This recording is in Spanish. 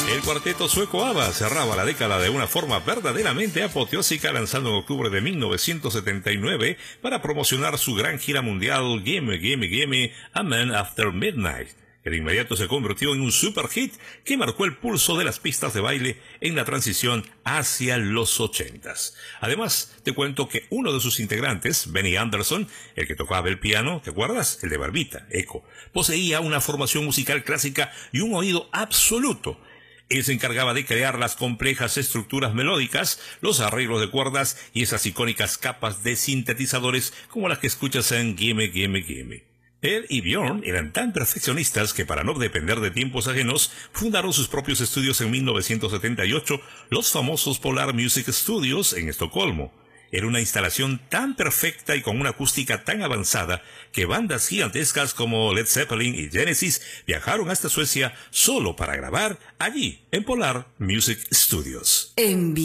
El cuarteto sueco ABBA cerraba la década de una forma verdaderamente apoteósica, lanzando en octubre de 1979 para promocionar su gran gira mundial Gimme Gimme Gimme A Man After Midnight. Que de inmediato se convirtió en un super hit que marcó el pulso de las pistas de baile en la transición hacia los 80s. Además, te cuento que uno de sus integrantes, Benny Anderson, el que tocaba el piano, ¿te acuerdas? El de barbita, Echo, poseía una formación musical clásica y un oído absoluto. Él se encargaba de crear las complejas estructuras melódicas, los arreglos de cuerdas y esas icónicas capas de sintetizadores como las que escuchas en Gimme Gimme Gimme. Él y Björn eran tan perfeccionistas que, para no depender de tiempos ajenos, fundaron sus propios estudios en 1978, los famosos Polar Music Studios en Estocolmo. Era una instalación tan perfecta y con una acústica tan avanzada que bandas gigantescas como Led Zeppelin y Genesis viajaron hasta Suecia solo para grabar allí, en Polar Music Studios.